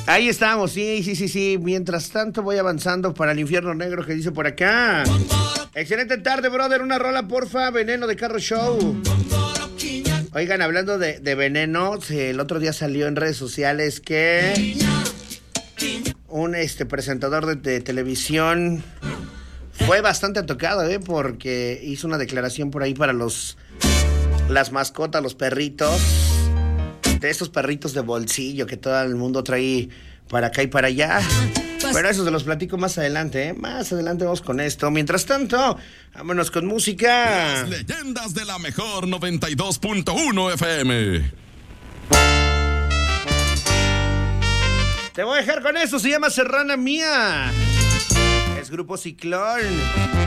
Ahí estamos, sí. Mientras tanto voy avanzando para el infierno negro que dice por acá. Excelente tarde, brother. Una rola, porfa. Veneno de Carro Show. Oigan, hablando de veneno, el otro día salió en redes sociales que un presentador de televisión fue bastante tocado, porque hizo una declaración por ahí para las mascotas, los perritos, de esos perritos de bolsillo que todo el mundo trae para acá y para allá. Pero eso se los platico más adelante, Más adelante vamos con esto. Mientras tanto, vámonos con música. Las leyendas de la mejor 92.1 FM. Te voy a dejar con eso, se llama Serrana Mía. Es Grupo Ciclón.